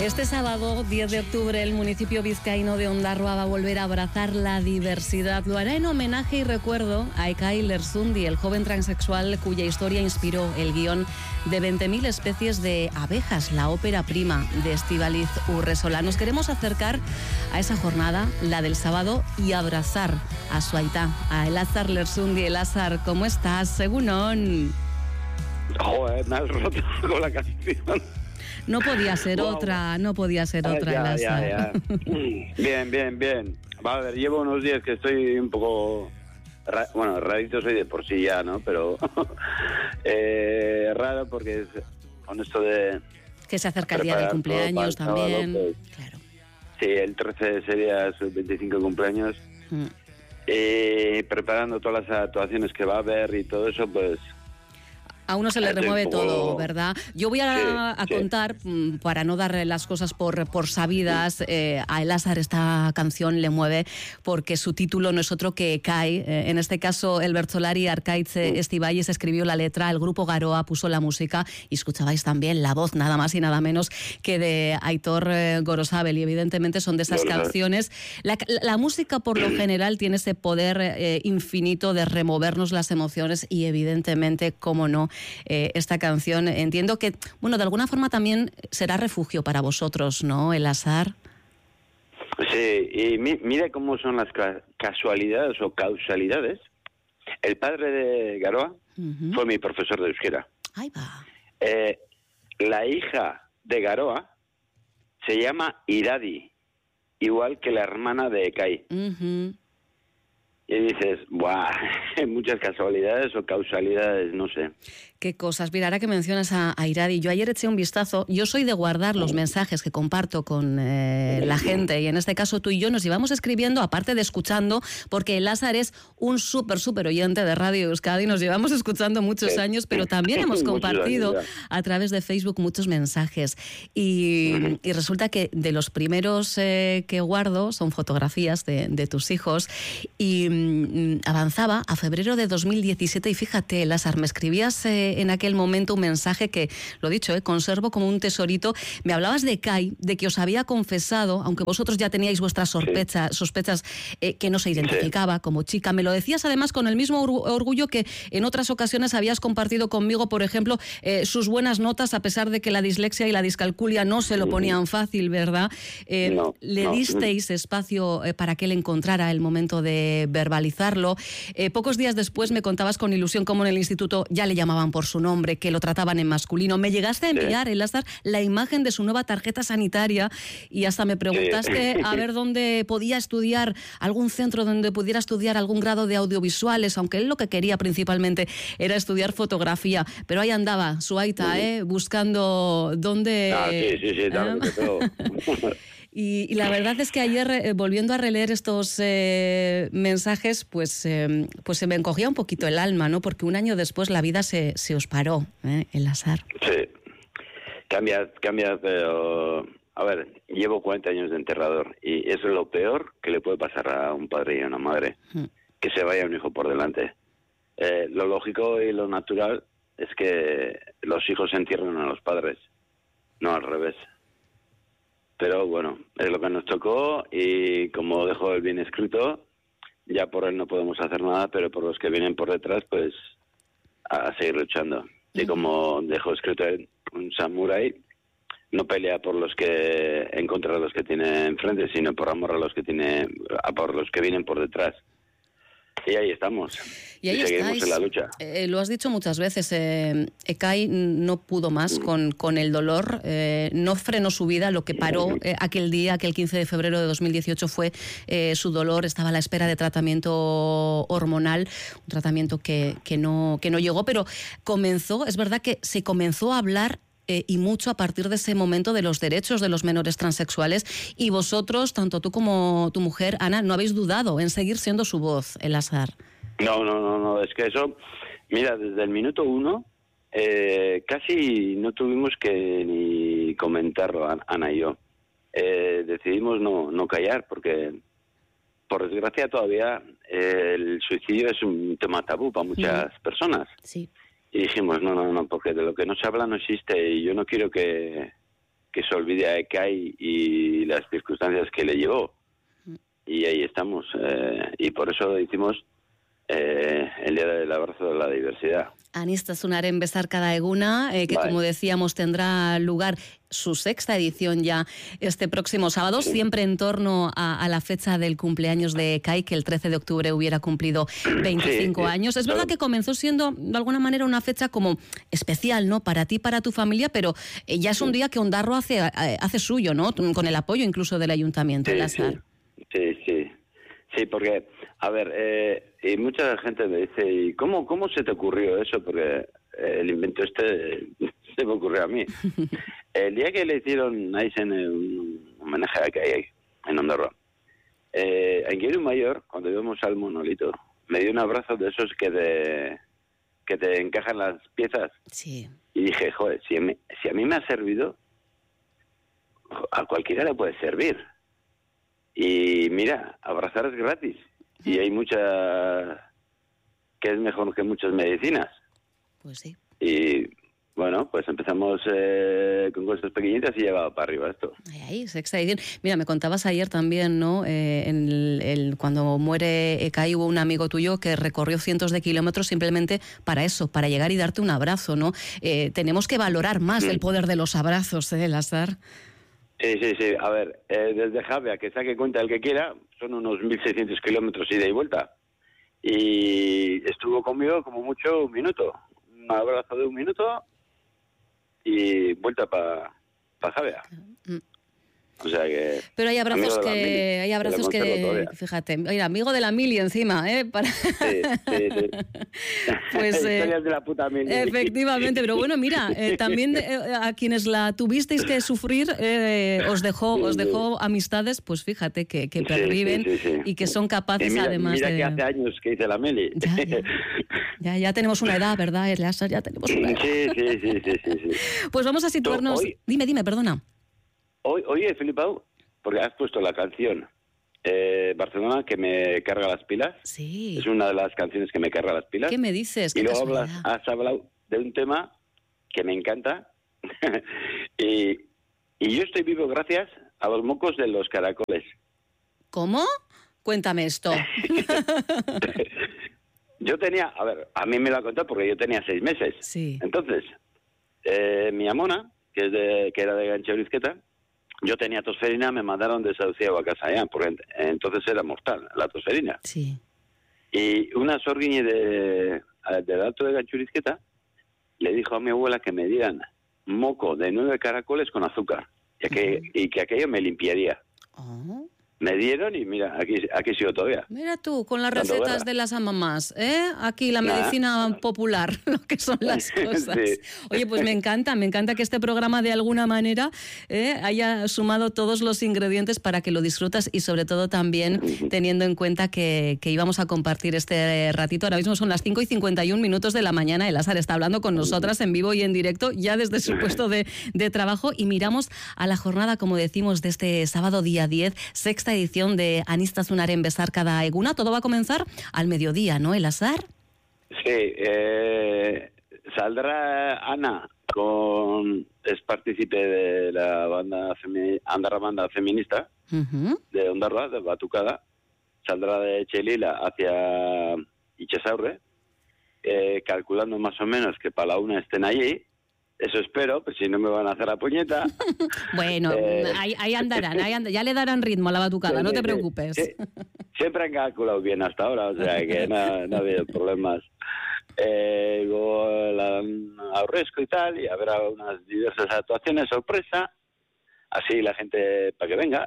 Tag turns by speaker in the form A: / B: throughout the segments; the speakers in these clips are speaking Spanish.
A: Este sábado, 10 de octubre, el municipio vizcaíno de Ondarroa va a volver a abrazar la diversidad. Lo hará en homenaje y recuerdo a Ekay Lersundi, el joven transexual cuya historia inspiró el guión de 20.000 especies de abejas, la ópera prima de Estíbaliz Urresola. Nos queremos acercar a esa jornada, la del sábado, y abrazar a su aitá, a Elazar Lersundi. Elazar, ¿cómo estás? Egunon.
B: Joder, me has roto con la canción.
A: No podía ser otra, Elazar.
B: Ya. Bien. Va a ver, llevo unos días que estoy un poco... rarito soy de por sí ya, ¿no? Pero raro porque es con esto de...
A: Que se acerca el día del cumpleaños también.
B: Sábado, pues,
A: claro.
B: Sí, el 13 sería su 25 cumpleaños. Preparando todas las actuaciones que va a haber y todo eso, pues...
A: A uno se le remueve todo, ¿verdad? Yo voy a contar, para no dar las cosas por sabidas, a Elazar esta canción le mueve porque su título no es otro que Ekay. En este caso, el bertsolari Arkaitz Estíbaliz escribió la letra, el grupo Garoa puso la música y escuchabais también la voz, nada más y nada menos que de Aitor Gorosabel. Y evidentemente son de esas canciones. La música, por lo general, tiene ese poder infinito de removernos las emociones y, evidentemente, cómo no, esta canción, entiendo que, bueno, de alguna forma también será refugio para vosotros, ¿no, Elazar?
B: Sí, y mira cómo son las casualidades o causalidades. El padre de Garoa fue mi profesor de euskera.
A: Ahí va.
B: La hija de Garoa se llama Iradi, igual que la hermana de Ekay. Y dices, ¡buah! Muchas casualidades o causalidades, no sé.
A: Qué cosas. Mira, ahora que mencionas a Iradi, yo ayer eché un vistazo. Yo soy de guardar los mensajes que comparto con la gente, y en este caso tú y yo nos llevamos escribiendo, aparte de escuchando, porque Elazar es un súper oyente de Radio Euskadi, nos llevamos escuchando muchos años, pero también hemos compartido a través de Facebook muchos mensajes. Y resulta que de los primeros que guardo son fotografías de tus hijos, y avanzaba a febrero de 2017, y fíjate, Elazar, me escribías en aquel momento un mensaje que, lo dicho, conservo como un tesorito. Me hablabas de Ekay, de que os había confesado, aunque vosotros ya teníais vuestras sospechas, que no se identificaba como chica. Me lo decías además con el mismo orgullo que en otras ocasiones habías compartido conmigo, por ejemplo, sus buenas notas, a pesar de que la dislexia y la discalculia no se lo ponían fácil, ¿verdad? Le disteis espacio para que él encontrara el momento de verbalizarlo. Pocos días después me contabas con ilusión cómo en el instituto ya le llamaban por su nombre, que lo trataban en masculino. Me llegaste a enviar, Elazar, la imagen de su nueva tarjeta sanitaria, y hasta me preguntaste a ver dónde podía estudiar, algún centro donde pudiera estudiar algún grado de audiovisuales, aunque él lo que quería principalmente era estudiar fotografía. Pero ahí andaba su aita, buscando dónde... Y la verdad es que ayer, volviendo a releer estos mensajes, pues se me encogía un poquito el alma, ¿no? Porque un año después la vida se os paró, Elazar.
B: Sí, cambia, pero... A ver, llevo 40 años de enterrador y eso es lo peor que le puede pasar a un padre y a una madre, que se vaya un hijo por delante. Lo lógico y lo natural es que los hijos entierren a los padres, no al revés. Pero bueno, es lo que nos tocó, y como dejó el bien escrito, ya por él no podemos hacer nada, pero por los que vienen por detrás, pues a seguir luchando. Y como dejó escrito él, un samurái no pelea por los que en contra de los que tiene enfrente, sino por amor por los que vienen por detrás. Y ahí estamos.
A: Y ahí
B: seguimos
A: estáis
B: en la lucha.
A: Lo has dicho muchas veces, Ekay no pudo más con el dolor, no frenó su vida. Lo que paró aquel 15 de febrero de 2018 fue su dolor. Estaba a la espera de tratamiento hormonal, un tratamiento que no llegó, pero es verdad que se comenzó a hablar y mucho a partir de ese momento de los derechos de los menores transexuales, y vosotros, tanto tú como tu mujer, Ana, no habéis dudado en seguir siendo su voz, Elazar.
B: No, es que eso, mira, desde el minuto 1 casi no tuvimos que ni comentarlo, Ana y yo. Decidimos no callar, porque por desgracia todavía el suicidio es un tema tabú para muchas personas.
A: Sí.
B: Y dijimos, no, porque de lo que no se habla no existe, y yo no quiero que que se olvide de que hay y las circunstancias que le llevó. Y ahí estamos. Y por eso hicimos el Día del Abrazo de la Diversidad.
A: Aniztasunaren Besarkada Eguna, que como decíamos tendrá lugar su 6ª edición ya este próximo sábado, siempre en torno a la fecha del cumpleaños de Kai, que el 13 de octubre hubiera cumplido 25 años. Es verdad que comenzó siendo de alguna manera una fecha como especial, ¿no? Para ti, para tu familia, pero ya es un día que Ondarroa hace suyo, ¿no? Con el apoyo incluso del Ayuntamiento.
B: Sí, porque, a ver, y mucha gente me dice, ¿y cómo se te ocurrió eso? Porque el invento se me ocurrió a mí. El día que le hicieron a Eisen un homenaje a que hay en Ondarroa, en Guillermo Mayor, cuando íbamos al monolito, me dio un abrazo de esos que te encajan las piezas.
A: Sí.
B: Y dije, joder, si a mí me ha servido, a cualquiera le puede servir. Y mira, abrazar es gratis. Y hay mucha que es mejor que muchas medicinas.
A: Pues sí.
B: Y bueno, pues empezamos con cosas pequeñitas y llevaba para arriba esto.
A: Ahí, 6ª edición. Mira, me contabas ayer también, ¿no? Cuando muere Kai, hubo un amigo tuyo que recorrió cientos de kilómetros simplemente para eso, para llegar y darte un abrazo, ¿no? Tenemos que valorar más el poder de los abrazos, Lazar.
B: Sí. A ver, desde Javea, que saque cuenta el que quiera, son unos 1.600 kilómetros ida y vuelta. Y estuvo conmigo como mucho un minuto. Un abrazo de un minuto y vuelta para Javea. O sea que...
A: Pero hay abrazos que fíjate, oye, amigo de la mili encima, Para... Sí. Pues,
B: historias de la puta mili.
A: Efectivamente, pero bueno, mira, también a quienes la tuvisteis que sufrir, os dejó amistades, pues fíjate, que perviven y que son capaces además
B: mira
A: de...
B: que hace años que hice la mili.
A: Ya tenemos una edad, ¿verdad, Eleazar? Ya tenemos una edad.
B: Sí.
A: Pues vamos a situarnos... Dime, perdona.
B: Hoy he flipado porque has puesto la canción Barcelona, que me carga las pilas.
A: Sí.
B: Es una de las canciones que me carga las pilas.
A: ¿Qué me dices?
B: Y luego has hablado de un tema que me encanta. y yo estoy vivo gracias a los mocos de los caracoles.
A: ¿Cómo? Cuéntame esto.
B: Yo tenía, a mí me lo ha contado porque yo tenía 6 meses.
A: Sí.
B: Entonces, mi amona, que era de Gancho-Brisqueta, yo tenía tosferina, me mandaron de Sauciego a casa ya, porque entonces era mortal la tosferina.
A: Sí. Y
B: una sorguiñe del Alto de Ganchurizqueta le dijo a mi abuela que me dieran moco de 9 caracoles con azúcar y que aquello me limpiaría.
A: Oh.
B: Me dieron y mira, aquí sigo todavía.
A: Mira tú, con las recetas de las mamás, Aquí la medicina popular, lo que son las cosas. Sí. Oye, pues me encanta que este programa de alguna manera haya sumado todos los ingredientes para que lo disfrutas y sobre todo también teniendo en cuenta que íbamos a compartir este ratito. Ahora mismo son las 5:51 de la mañana. Eleazar está hablando con nosotras en vivo y en directo, ya desde su puesto de trabajo, y miramos a la jornada, como decimos, de este sábado día 10, 6ª edición de Aniztasunaren Besarkada Eguna. Todo va a comenzar al mediodía, ¿no, Eleazar?
B: Sí, saldrá Ana, es partícipe de la banda Andarra Banda Feminista de Ondarroa, de Batucada. Saldrá de Chelila hacia Itxasaurre, calculando más o menos que para la 1 estén allí. Eso espero, pues si no me van a hacer la puñeta.
A: Bueno, ahí andarán, ya le darán ritmo a la batucada, sí, no te preocupes.
B: Sí. Siempre han calculado bien hasta ahora, o sea que no ha habido problemas. Luego a Urresco y tal, y habrá unas diversas actuaciones sorpresa, así la gente para que venga.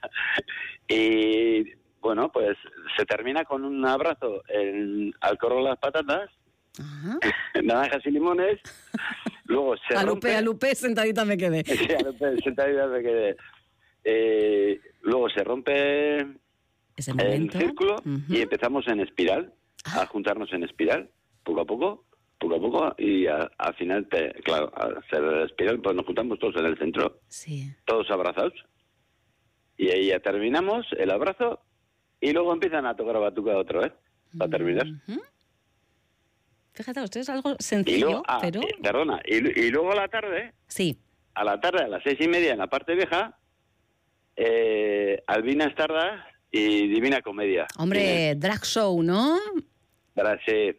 B: Y bueno, pues se termina con un abrazo al Corro de las Patatas, naranjas y limones. Luego se rompe...
A: A Lupe, sentadita me quedé.
B: Sí, a Lupe, sentadita me quedé. Luego se rompe el círculo y empezamos en espiral, a juntarnos en espiral, poco a poco, y al final, claro, al hacer la espiral, pues nos juntamos todos en el centro, todos abrazados, y ahí ya terminamos el abrazo, y luego empiezan a tocar batuca otra vez, para terminar.
A: Fíjate, usted es algo sencillo, pero...
B: Perdona, y luego a la tarde...
A: Sí.
B: a la tarde, a las 6:30, en la parte vieja, Albina Stardust y Divina Comedia.
A: Hombre, drag show, ¿no?
B: Sí.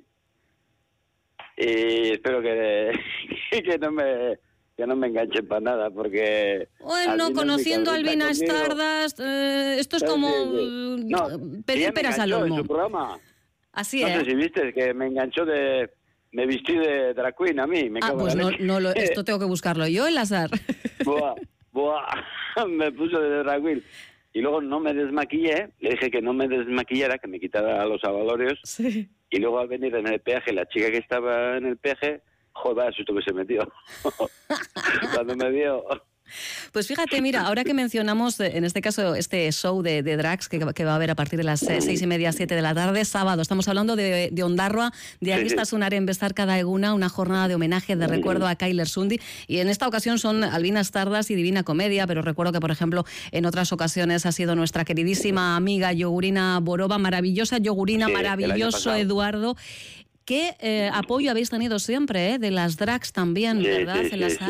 B: Y espero que no me enganchen para nada, porque...
A: Bueno, conociendo a Albina Stardust, esto es como pedir peras al olmo.
B: En su programa.
A: Así
B: no
A: es.
B: No sé si viste, que me enganchó me vistí de drag queen a mí.
A: Pues esto tengo que buscarlo yo, el azar.
B: Buah, me puso de drag queen. Y luego no me desmaquillé, le dije que no me desmaquillara, que me quitara los abalorios.
A: Sí.
B: Y luego al venir en el peaje, la chica que estaba en el peaje, joder, el susto que se metió. Cuando me vio...
A: Pues fíjate, mira, ahora que mencionamos, en este caso, este show de drags que va a haber a partir de las 6:30, 7 de la tarde, sábado, estamos hablando de Ondarroa, de Anistasunen Besarkada Eguna, una jornada de homenaje, de recuerdo a Kai Lertxundi, y en esta ocasión son Albina Stardust y Divina Comedia, pero recuerdo que, por ejemplo, en otras ocasiones ha sido nuestra queridísima amiga Yogurina Borova, maravillosa Yogurina, maravilloso Eduardo. ¿Qué apoyo habéis tenido siempre, de las drags también, verdad?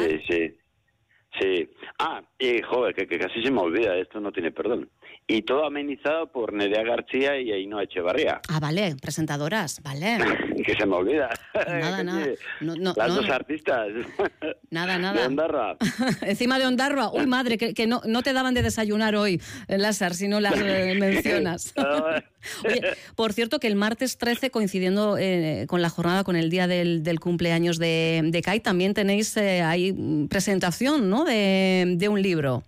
B: Sí. Y joder, que casi se me olvida, esto no tiene perdón. Y todo amenizado por Nerea García y Ainhoa Echevarría.
A: Vale, presentadoras, vale.
B: Que se me olvida.
A: Nada.
B: Las dos artistas.
A: Nada.
B: De Ondarroa.
A: Encima de Ondarroa. Uy, madre, que no te daban de desayunar hoy, Lázaro, si no las mencionas. Oye, por cierto, que el martes 13, coincidiendo con la jornada, con el día del cumpleaños de Kai, también tenéis ahí presentación, ¿no?, de un libro.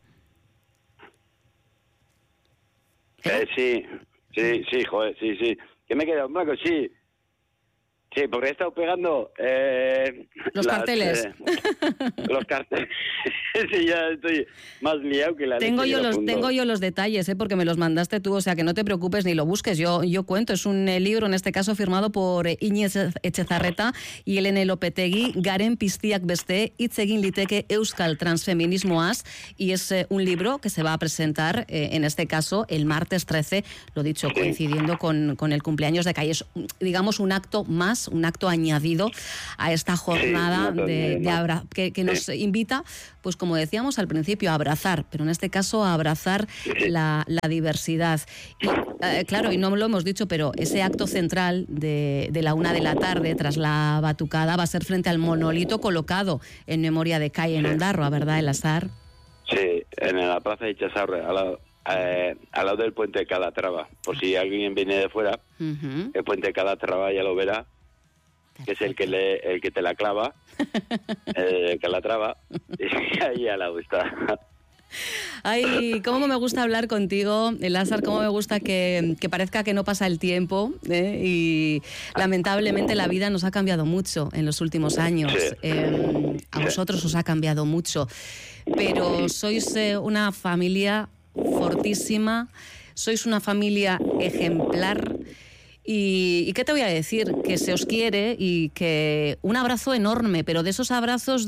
B: Sí, joder, sí. Que me he quedado en blanco, sí. Sí, porque he estado pegando...
A: los carteles.
B: Los carteles. Sí, ya estoy más liado que la
A: tengo yo los detalles, porque me los mandaste tú, o sea que no te preocupes ni lo busques. Yo cuento, es un libro, en este caso firmado por Iñiz Etxezarreta y Elene Lopetegui, Garen Piztiak Beste, hitz egin liteke Euskal Transfeminismoaz, y es un libro que se va a presentar, en este caso, el martes 13, lo dicho, coincidiendo con el cumpleaños de Kai. Es, digamos, un acto más, un acto añadido a esta jornada que nos invita, pues como decíamos al principio, a abrazar, pero en este caso a abrazar la diversidad. Y claro, y no lo hemos dicho, pero ese acto central de la 1 de la tarde, tras la batucada, va a ser frente al monolito colocado en memoria de Kai en Ondarroa, ¿verdad, Elazar? Sí,
B: en la plaza de Ichazaurre, al lado del puente de Calatrava. Por si alguien viene de fuera, el puente de Calatrava ya lo verá, que es el que te la clava, que la traba, y ahí al lado está.
A: Ay, cómo me gusta hablar contigo, Lázaro, cómo me gusta que parezca que no pasa el tiempo, y lamentablemente la vida nos ha cambiado mucho en los últimos años. A vosotros os ha cambiado mucho, pero sois una familia fortísima, sois una familia ejemplar. ¿Y qué te voy a decir? Que se os quiere, y que un abrazo enorme, pero de esos abrazos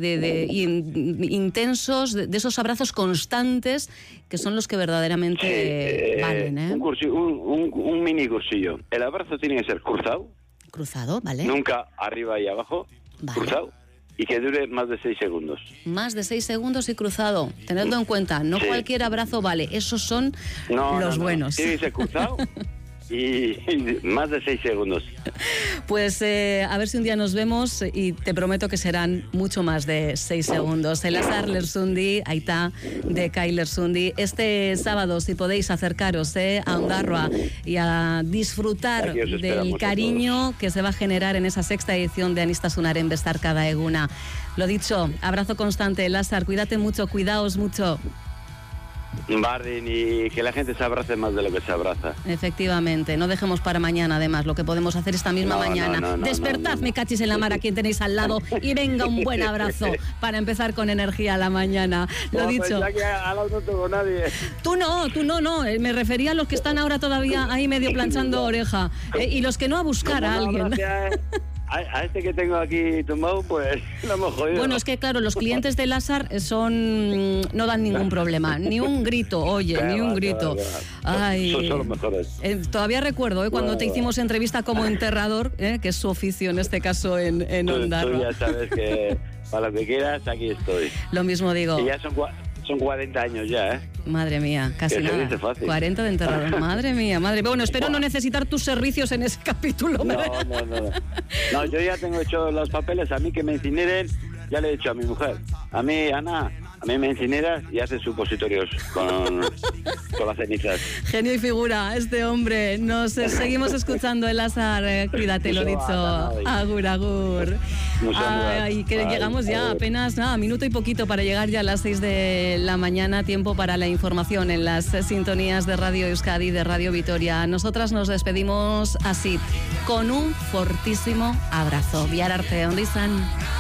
A: intensos, de esos abrazos constantes, que son los que verdaderamente valen, ¿eh?
B: Un mini cursillo. El abrazo tiene que ser cruzado.
A: Cruzado, ¿vale?
B: Nunca arriba y abajo, cruzado. Y que dure más de 6 segundos.
A: Más de 6 segundos y cruzado. Tenedlo en cuenta, no cualquier abrazo vale. Esos son los buenos.
B: Tiene que ser cruzado. Y más de 6 segundos.
A: Pues a ver si un día nos vemos, y te prometo que serán mucho más de 6 segundos. Elazar Lertxundi, aita de Kai Lertxundi. Este sábado, si podéis acercaros a Ondarroa y a disfrutar del cariño que se va a generar en esa 6ª edición de Anistasunen Besarkada Eguna. Lo dicho, abrazo constante, Elazar, cuídate mucho, cuidaos mucho.
B: Bardin, y que la gente se abrace más de lo que se abraza.
A: Efectivamente, no dejemos para mañana, además, lo que podemos hacer esta misma mañana. Despertad, me cachis en la mar a quien tenéis al lado, y venga un buen abrazo para empezar con energía la mañana. Lo dicho.
B: Pues ya que al lado no tengo nadie.
A: Tú no. Me refería a los que están ahora todavía ahí medio planchando oreja, y los que no, a buscar a alguien.
B: A este que tengo aquí tumbado, pues lo hemos jodido.
A: Bueno, es que claro, los clientes de Lázaro no dan ningún problema, ni un grito, ni un grito. Ay,
B: son los mejores.
A: Todavía recuerdo cuando te hicimos entrevista como enterrador, que es su oficio en este caso en Ondarroa.
B: Tú ya sabes que para lo que quieras, aquí estoy.
A: Lo mismo digo.
B: Y ya son 40 años ya, ¿eh?
A: Madre mía, casi
B: que
A: nada.
B: se dice fácil.
A: 40 de enterrador. Madre mía. Bueno, espero no necesitar tus servicios en ese capítulo.
B: No. No, yo ya tengo hecho los papeles. A mí que me incineren, ya le he dicho a mi mujer. A mí, Ana, a mí me incineras y haces supositorios con las cenizas.
A: Genio y figura, este hombre. Nos seguimos escuchando el Lázaro. Cuídate, lo dicho. Agur, agur. Ay, que llegamos ya apenas, minuto y poquito para llegar ya a las 6 de la mañana. Tiempo para la información en las sintonías de Radio Euskadi, de Radio Vitoria. Nosotras nos despedimos así, con un fortísimo abrazo. Bihar arte, ¿dónde están?